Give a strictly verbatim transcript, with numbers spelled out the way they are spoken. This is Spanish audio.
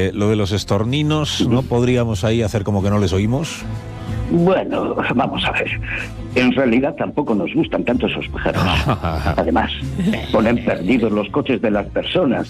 de, lo de los estorninos, ¿no podríamos ahí hacer como que no les oímos? Bueno, vamos a ver. En realidad tampoco nos gustan tanto esos pájaros. Además, ponen perdidos los coches de las personas.